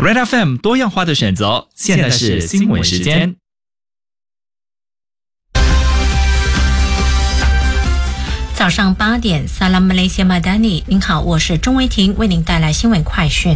Red FM 多样化的选择，现在是新闻时间。 早上8点 Salam Malaysia Madani， 您好，我是钟维婷，为您带来新闻快讯。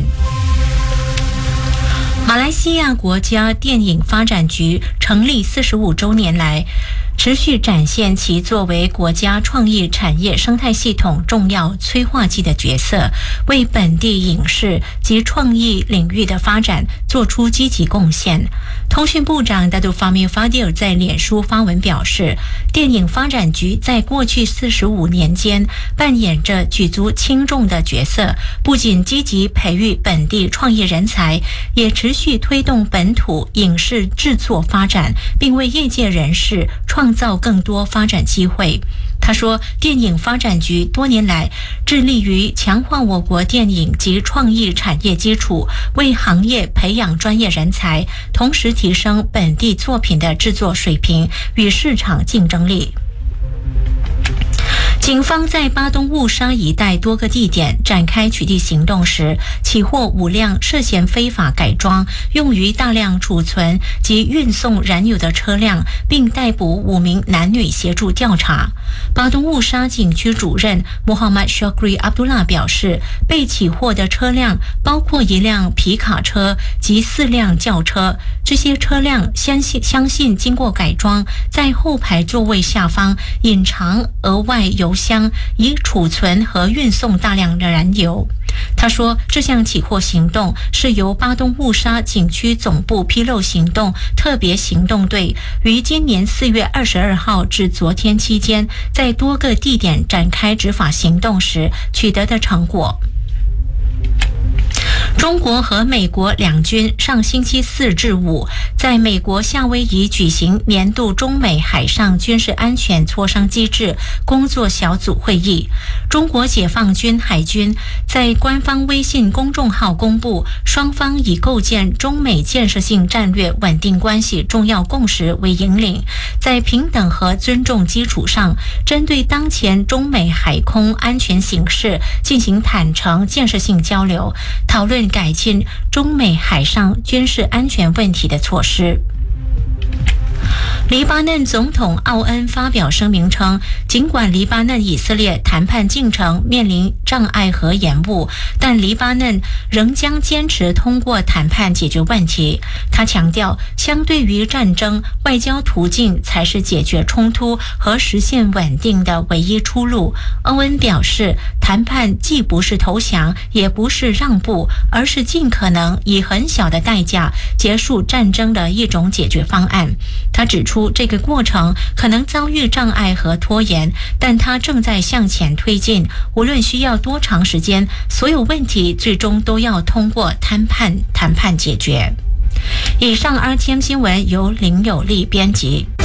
马来西亚国家电影发展局成立45周年来，持续展现其作为国家创意产业生态系统重要催化剂的角色，为本地影视及创意领域的发展做出积极贡献。通讯部长Datuk Fahmi Fadil在脸书发文表示，电影发展局在过去45年间扮演着举足轻重的角色，不仅积极培育本地创业人才，也持续推动本土影视制作发展，并为业界人士创造更多发展机会。他说，电影发展局多年来致力于强化我国电影及创意产业基础，为行业培养专业人才，同时提升本地作品的制作水平与市场竞争力。警方在巴东雾沙一带多个地点展开取缔行动时，起获5辆涉嫌非法改装用于大量储存及运送燃油的车辆，并逮捕5名男女协助调查。巴东雾沙景区主任 Muhammad Shukri Abdullah 表示，被起获的车辆包括1辆皮卡车及4辆轿车，这些车辆相信经过改装，在后排座位下方隐藏额外油箱，以储存和运送大量的燃油。他说，这项起获行动是由巴东雾沙景区总部披露行动特别行动队于今年4月22号至昨天期间，在多个地点展开执法行动时取得的成果。中国和美国两军上星期4至5在美国夏威夷举行年度中美海上军事安全磋商机制工作小组会议。中国解放军海军在官方微信公众号公布，双方以构建中美建设性战略稳定关系重要共识为引领，在平等和尊重基础上，针对当前中美海空安全形势进行坦诚建设性交流，讨论改进中美海上军事安全问题的措施。黎巴嫩总统奥恩发表声明称，尽管黎巴嫩以色列谈判进程面临障碍和延误，但黎巴嫩仍将坚持通过谈判解决问题。他强调，相对于战争，外交途径才是解决冲突和实现稳定的唯一出路。欧恩表示，谈判既不是投降，也不是让步，而是尽可能以很小的代价结束战争的一种解决方案。他指出，这个过程可能遭遇障碍和拖延，但他正在向前推进，无论需要多长时间，所有问题最终都要通过谈判解决。以上 RTM 新闻由林有利编辑。